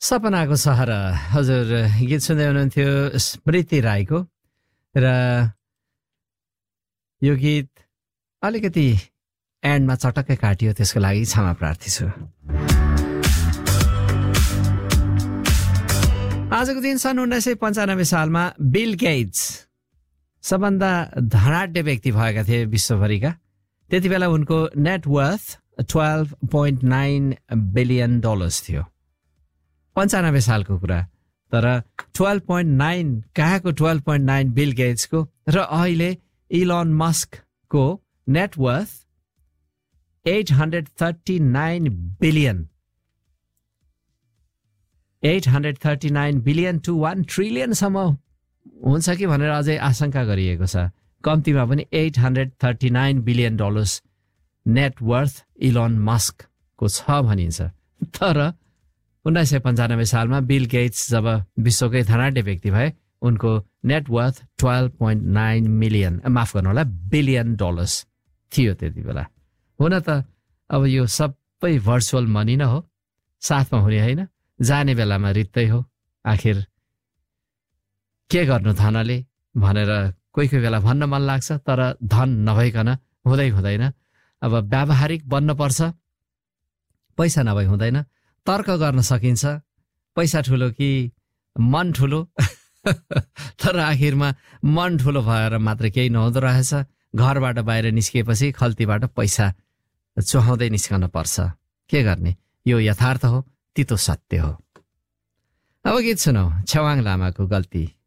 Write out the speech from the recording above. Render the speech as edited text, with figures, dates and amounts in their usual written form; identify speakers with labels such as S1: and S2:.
S1: सपनाको सहर हजुर गीत सुन्दै हुनुहुन्थ्यो स्मृति राईको र यो गीत अलिकति एन्डमा चटक्कै काटियो, त्यसको लागि क्षमा प्रार्थी छु। आजको दिन सन् 1995 सालमा बिल गेट्स सबभन्दा धनाढ्य व्यक्ति भएका थिए विश्वभरिका। त्यति बेला उनको नेटवर्थ $12.9 बिलियन थियो। 95 सालको कुरा। तर 12.9 कहाँको 12.9 बिल गेट्सको र अहिले Elon मस्कको net worth 839 billion 839 billion to 1 ट्रिलियनसम्म हुन्छ कि भनेर अझै आशंका गरिएको छ। कम्तीमा पनि $839 बिलियन नेटवर्थ इलोन मस्कको छ भनिन्छ। तर 1995 सालमा बिल गेट्स जब विश्वकै धनाढ्य व्यक्ति भए, उनको नेटवर्थ 12.9 मिलियन माफ गर्नुहोला बिलियन डलर्स थियो त्यति बेला। हुन त अब यो सबै भर्चुअल मनी न हो, साथमा हुने होइन, जाने बेलामा रित्तै हो। आखिर के गर्नु धनले भनेर कोही कोही बेला भन्न मन लाग्छ, तर धन नभइकन हुँदैन। अब व्यावहारिक बन्न पर्छ, पैसा नभई हुँदैन। तर्क गर्न सकिन्छ, पैसा ठुलो कि मन ठुलो तर आखिरमा मन ठुलो भएर मात्र केही नहुँदो रहेछ। घरबाट बाहिर निस्किएपछि खल्तीबाट पैसा चुहाउँदै निस्कन पर्छ। के गर्ने, यो यथार्थ हो, तितो सत्य हो। अब गीत सुनौ छेवाङ लामाको गल्ती।